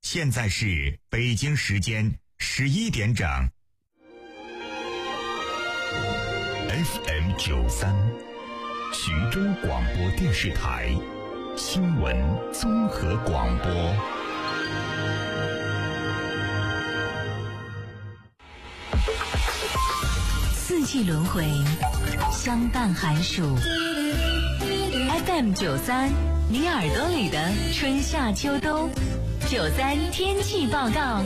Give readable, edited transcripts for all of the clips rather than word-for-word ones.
现在是北京时间11点整。FM93，徐州广播电视台新闻综合广播。 四季轮回，相伴寒暑。FM93，你耳朵里的春夏秋冬。93天气报告，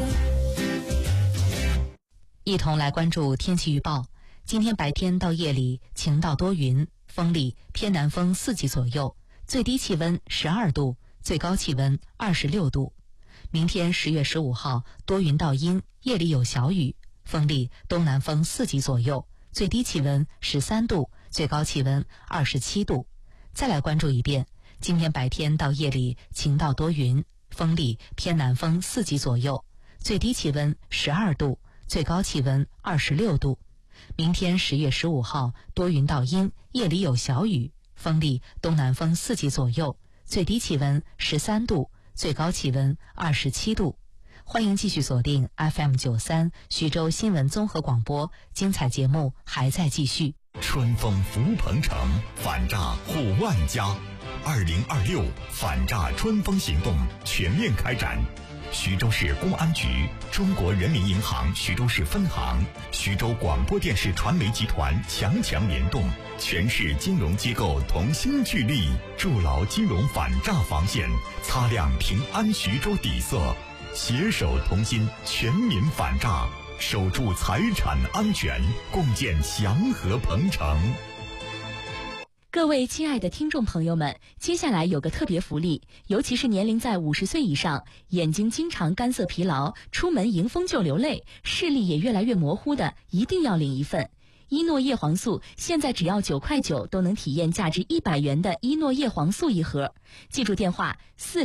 一同来关注天气预报。今天白天到夜里晴到多云，风力偏南风4级左右，最低气温12度，最高气温26度。明天10月15号多云到阴，夜里有小雨，风力东南风4级左右，最低气温13度，最高气温27度。再来关注一遍，今天白天到夜里晴到多云，风力偏南风4级左右，最低气温12度，最高气温26度。明天10月15号多云到阴，夜里有小雨，风力东南风4级左右，最低气温13度，最高气温27度。欢迎继续锁定 FM93 徐州新闻综合广播，精彩节目还在继续。 春风福鹏城，反诈护万家。2026反诈春风行动全面开展。徐州市公安局、中国人民银行徐州市分行、徐州广播电视传媒集团强联动，全市金融机构同心聚力，筑牢金融反诈防线，擦亮平安徐州底色，携手同心，全民反诈，守住财产安全，共建祥和鹏城。 各位亲爱的听众朋友们，接下来有个特别福利，尤其是年龄在50岁以上，眼睛经常干涩疲劳，出门迎风就流泪，视力也越来越模糊的，一定要领一份。伊诺叶黄素现在只要9块9都能体验价值100元的伊诺叶黄素一盒。记住电话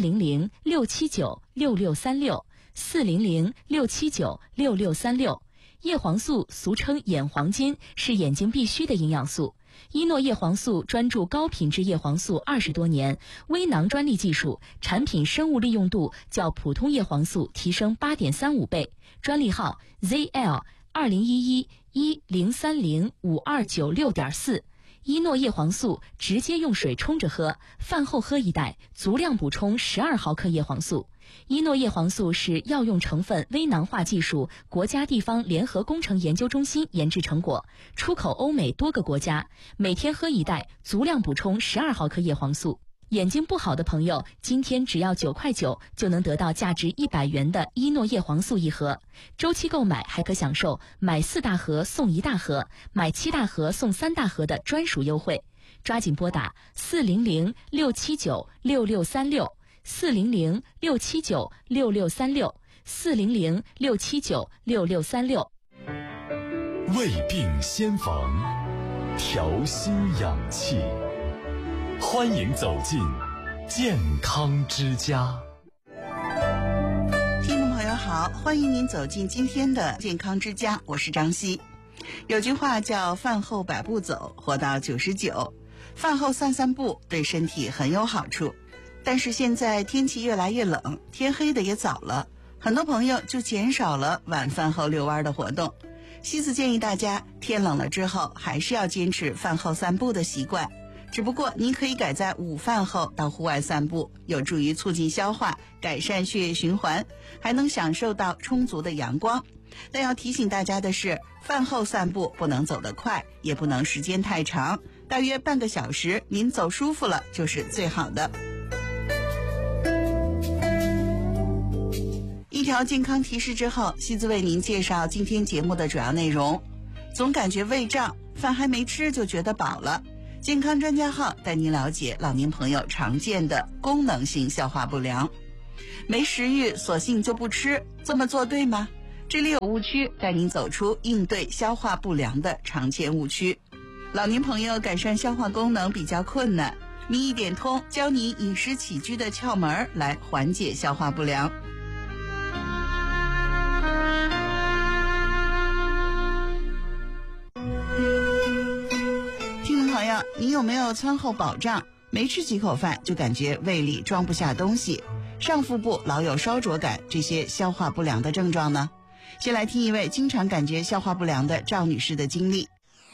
400-679-6636，400-679-6636。叶黄素俗称眼黄金，是眼睛必须的营养素。伊诺叶黄素专注高品质叶黄素20多年，微囊专利技术，产品生物利用度较普通叶黄素提升8.35倍，专利号 ZL201110305296.4。伊诺叶黄素直接用水冲着喝，饭后喝1袋，足量补充12毫克叶黄素。伊诺叶黄素是药用成分微囊化技术国家地方联合工程研究中心研制成果，出口欧美多个国家，每天喝1袋，足量补充12毫克叶黄素。眼睛不好的朋友，今天只要9块9就能得到价值100元的伊诺叶黄素一盒，周期购买还可享受买4大盒送1大盒，买7大盒送3大盒的专属优惠。抓紧拨打400-679-6636，400-679-6636，400-679-6636。 胃病先防，调心养气。欢迎走进健康之家。 听众朋友好，欢迎您走进今天的健康之家，我是张希。有句话叫饭后百步走，活到99。饭后散步对身体很有好处，但是现在天气越来越冷，天黑的也早了，很多朋友就减少了晚饭后遛弯的活动。西子建议大家天冷了之后还是要坚持饭后散步的习惯，只不过您可以改在午饭后到户外散步，有助于促进消化，改善血液循环，还能享受到充足的阳光。但要提醒大家的是，饭后散步不能走得快，也不能时间太长，大约半个小时，您走舒服了就是最好的。一条健康提示之后，西子为您介绍今天节目的主要内容。总感觉胃胀，饭还没吃就觉得饱了。健康专家号带您了解老年朋友常见的功能性消化不良。没食欲索性就不吃，这么做对吗？这里有误区，带您走出应对消化不良的常见误区。老年朋友改善消化功能比较困难，民意点通教你饮食起居的窍门来缓解消化不良。听众朋友，你有没有餐后饱胀，没吃几口饭就感觉胃里装不下东西？ 上腹部老有烧灼感，这些消化不良的症状呢？先来听一位经常感觉消化不良的赵女士的经历。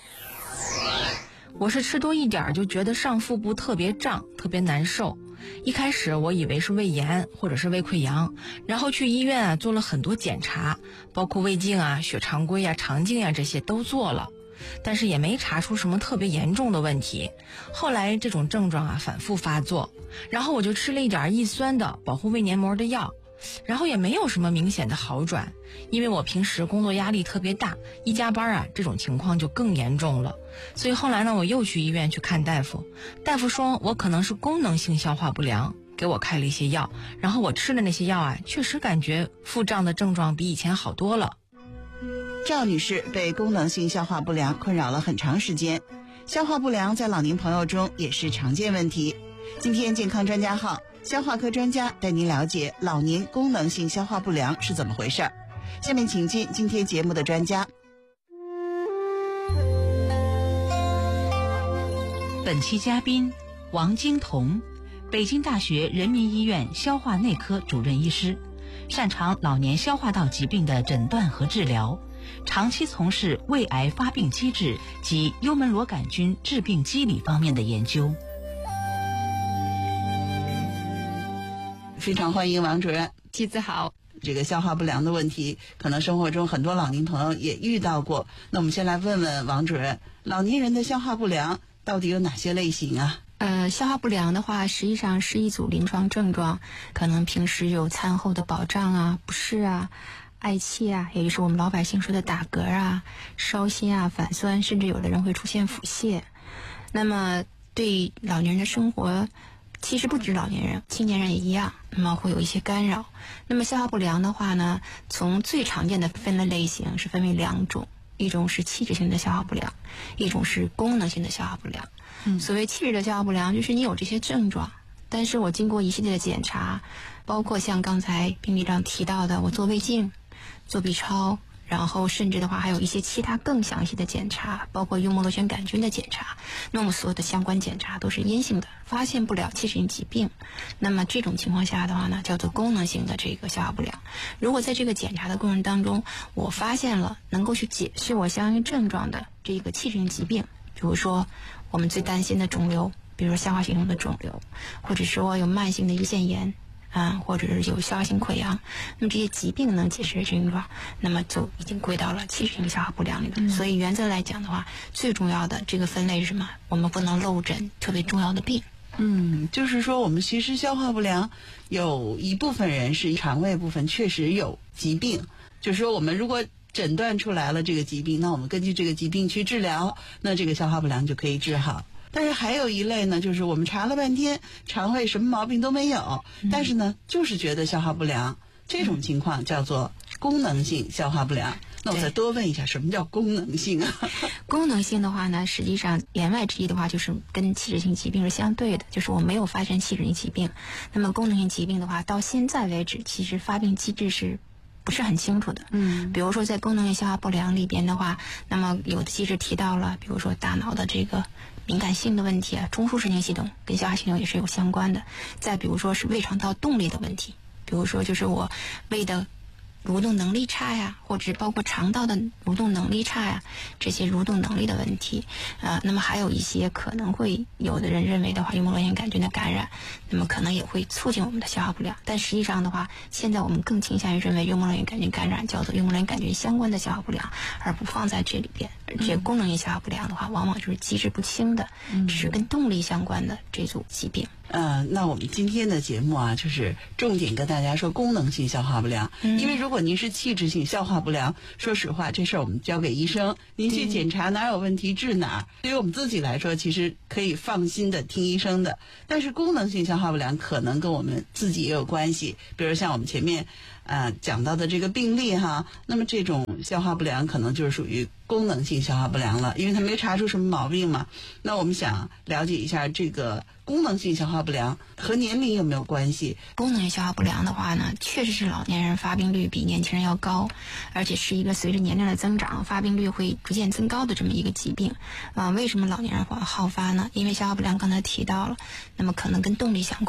我是吃多一点就觉得上腹部特别胀，特别难受。一开始我以为是胃炎或者是胃溃疡，然后去医院做了很多检查，包括胃镜血常规肠镜这些都做了，但是也没查出什么特别严重的问题。后来这种症状反复发作，然后我就吃了一点抑酸的保护胃黏膜的药，然后也没有什么明显的好转。因为我平时工作压力特别大，一加班这种情况就更严重了。所以后来呢，我又去医院去看大夫，大夫说我可能是功能性消化不良，给我开了一些药，然后我吃的那些药确实感觉腹胀的症状比以前好多了。 赵女士被功能性消化不良困扰了很长时间，消化不良在老年朋友中也是常见问题。今天健康专家号消化科专家带您了解老年功能性消化不良是怎么回事。下面请进今天节目的专家。 本期嘉宾王金彤，北京大学人民医院消化内科主任医师，擅长老年消化道疾病的诊断和治疗，长期从事胃癌发病机制及幽门螺杆菌致病机理方面的研究。 非常欢迎王主任。 妻子好。 这个消化不良的问题，可能生活中很多老年朋友也遇到过。那我们先来问问王主任，老年人的消化不良到底有哪些类型啊？ 消化不良的话，实际上是一组临床症状，可能平时有餐后的饱胀不适嗳气也就是我们老百姓说的打嗝烧心反酸，甚至有的人会出现腹泻。那么对老年人的生活，其实不止老年人，青年人也一样，那么会有一些干扰。那么消化不良的话呢，从最常见的分类类型是分为两种，一种是器质性的消化不良，一种是功能性的消化不良。所谓器质的消化不良，就是你有这些症状，但是我经过一系列的检查，包括像刚才病历上提到的，我做胃镜、做 B 超，然后甚至的话还有一些其他更详细的检查，包括幽门螺旋杆菌的检查。那么所有的相关检查都是阴性的，发现不了器质性疾病。那么这种情况下的话呢，叫做功能性的这个消化不良。如果在这个检查的过程当中，我发现了能够去解释我相应症状的这个器质性疾病，比如说我们最担心的肿瘤，比如说消化系统的肿瘤，或者说有慢性的胰腺炎或者是有消化性溃疡，那么这些疾病能解释的症状，那么就已经归到了器质性消化不良里了。所以原则来讲的话，最重要的这个分类是什么？我们不能漏诊特别重要的病。 就是说我们其实消化不良有一部分人是肠胃部分确实有疾病，就是说我们如果诊断出来了这个疾病，那我们根据这个疾病去治疗，那这个消化不良就可以治好。但是还有一类呢，就是我们查了半天肠胃什么毛病都没有，但是呢就是觉得消化不良，这种情况叫做功能性消化不良。那我再多问一下，什么叫功能性啊？ 功能性的话呢，实际上言外之意的话，就是跟器质性疾病是相对的，就是我没有发生器质性疾病。那么功能性疾病的话，到现在为止，其实发病机制是不是很清楚的。比如说在功能性消化不良里边的话，那么有的机制提到了，比如说大脑的这个敏感性的问题中枢神经系统跟消化系统也是有相关的。再比如说是胃肠道动力的问题，比如说就是我胃的蠕动能力差或者包括肠道的蠕动能力差这些蠕动能力的问题。那么还有一些可能会有的人认为的话，幽门螺旋杆菌的感染，那么可能也会促进我们的消化不良。但实际上的话，现在我们更倾向于认为幽门螺旋杆菌感染叫做幽门螺旋杆菌相关的消化不良，而不放在这里边。而且功能性消化不良的话，往往就是机制不清的，只是跟动力相关的这组疾病。 那我们今天的节目就是重点跟大家说功能性消化不良，因为如果您是器质性消化不良，说实话这事儿我们交给医生，您去检查哪有问题治哪。对于我们自己来说，其实可以放心的听医生的。但是功能性消化不良可能跟我们自己也有关系，比如像我们前面讲到的这个病例那么这种消化不良可能就是属于功能性消化不良了，因为它没查出什么毛病嘛。那我们想了解一下这个功能性消化不良和年龄有没有关系？ 功能性消化不良的话呢，确实是老年人发病率比年轻人要高，而且是一个随着年龄的增长，发病率会逐渐增高的这么一个疾病。为什么老年人好发呢？因为消化不良刚才提到了，那么可能跟动力相关。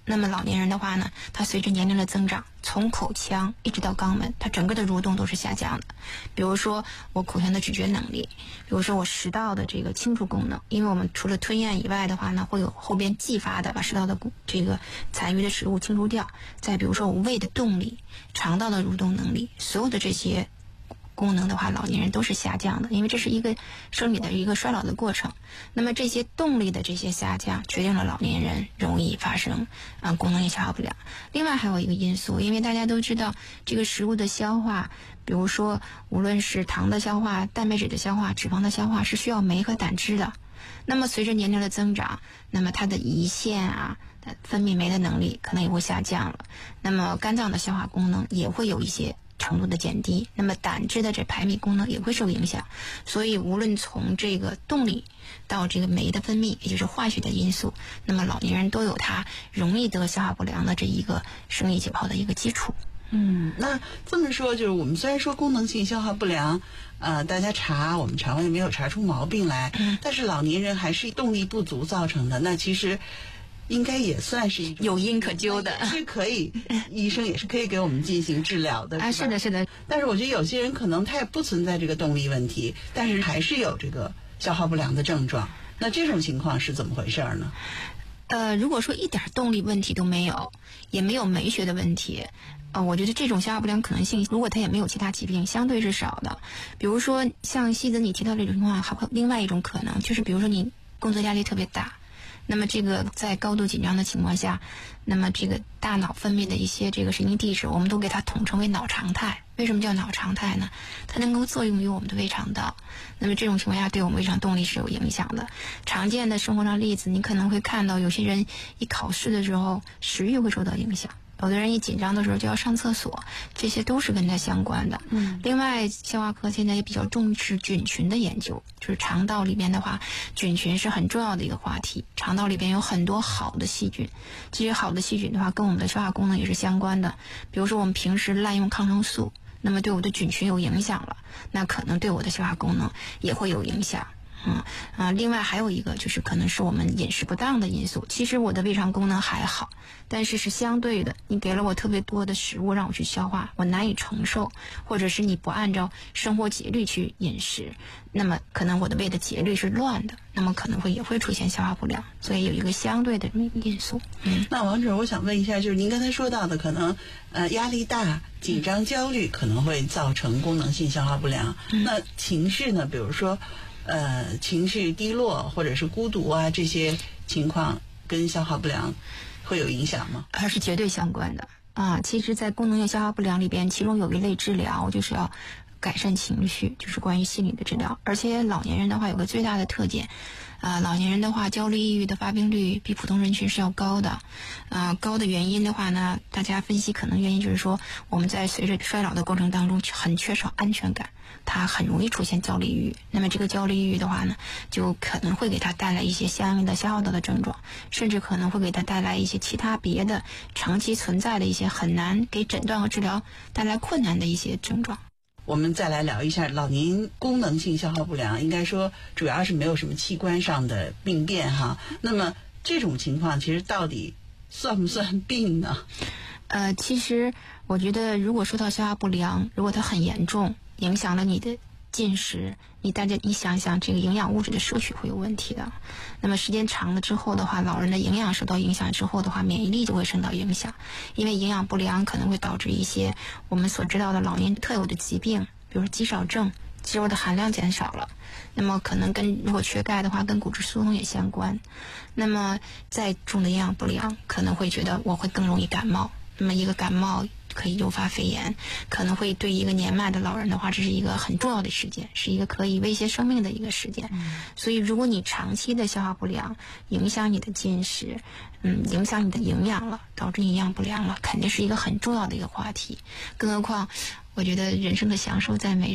那么老年人的话呢，他随着年龄的增长，从口腔一直到肛门，他整个的蠕动都是下降的。比如说我口腔的咀嚼能力，比如说我食道的这个清除功能，因为我们除了吞咽以外的话呢，会有后边继发的把食道的这个残余的食物清除掉。再比如说我胃的动力、肠道的蠕动能力，所有的这些功能的话，老年人都是下降的，因为这是一个生理的一个衰老的过程。那么这些动力的这些下降，决定了老年人容易发生功能性消化不良。另外还有一个因素，因为大家都知道这个食物的消化，比如说无论是糖的消化、蛋白质的消化、脂肪的消化，是需要酶和胆汁的。那么随着年龄的增长，那么它的胰腺啊分泌酶的能力可能也会下降了，那么肝脏的消化功能也会有一些程度的减低，那么胆汁的这排泌功能也会受影响。所以无论从这个动力到这个酶的分泌，也就是化学的因素，那么老年人都有他容易得消化不良的这一个生理解剖的一个基础。 那这么说，就是我们虽然说功能性消化不良，大家查我们肠胃没有查出毛病来，但是老年人还是动力不足造成的，那其实应该也算是一种有因可究的， 是可以，医生也是可以给我们进行治疗的。 是的，是的。 但是我觉得有些人可能他也不存在这个动力问题，但是还是有这个消化不良的症状。那这种情况是怎么回事呢？ 如果说一点动力问题都没有，也没有酶学的问题，我觉得这种消化不良可能性，如果他也没有其他疾病，相对是少的。比如说像西子你提到这种情况，还有另外一种可能，就是比如说你工作压力特别大，那么这个在高度紧张的情况下，那么这个大脑分泌的一些这个神经递质，我们都给它统称为脑常态。为什么叫脑常态呢？它能够作用于我们的胃肠道，那么这种情况下对我们胃肠动力是有影响的。常见的生活上例子，你可能会看到有些人一考试的时候食欲会受到影响，有的人一紧张的时候就要上厕所，这些都是跟它相关的。另外消化科现在也比较重视菌群的研究，就是肠道里面的话，菌群是很重要的一个话题。肠道里边有很多好的细菌，这些好的细菌的话跟我们的消化功能也是相关的。比如说我们平时滥用抗生素，那么对我的菌群有影响了，那可能对我的消化功能也会有影响。另外还有一个就是可能是我们饮食不当的因素。其实我的胃肠功能还好，但是是相对的，你给了我特别多的食物让我去消化，我难以承受，或者是你不按照生活节律去饮食，那么可能我的胃的节律是乱的，那么可能也会出现消化不良，所以有一个相对的因素。 那王主任，我想问一下，就是您刚才说到的，可能压力大、紧张、焦虑可能会造成功能性消化不良。那情绪呢？比如说情绪低落或者是孤独啊，这些情况跟消化不良会有影响吗？ 还是绝对相关的其实在功能性消化不良里边，其中有一类治疗就是要改善情绪，就是关于心理的治疗。而且老年人的话有个最大的特点，老年人的话焦虑抑郁的发病率比普通人群是要高的。高的原因的话呢，大家分析可能原因就是说我们在随着衰老的过程当中很缺少安全感，它很容易出现焦虑抑郁。那么这个焦虑抑郁的话呢，就可能会给他带来一些相应的消化道的症状，甚至可能会给他带来一些其他别的长期存在的一些很难给诊断和治疗带来困难的一些症状。 我们再来聊一下老年功能性消化不良，应该说主要是没有什么器官上的病变哈。那么这种情况其实到底算不算病呢？ 其实我觉得如果说到消化不良，如果它很严重，影响了你的进食，你想想这个营养物质的摄取会有问题的。那么时间长了之后的话，老人的营养受到影响之后的话，免疫力就会受到影响，因为营养不良可能会导致一些我们所知道的老年特有的疾病，比如肌少症，肌肉的含量减少了，那么可能如果缺钙的话跟骨质疏松也相关。那么再重的营养不良可能会觉得我会更容易感冒，那么一个感冒可以诱发肺炎，可能会对一个年迈的老人的话，这是一个很重要的事件，是一个可以威胁生命的一个事件。所以如果你长期的消化不良影响你的进食，影响你的营养了，导致营养不良了，肯定是一个很重要的一个话题。更何况我觉得人生的享受在美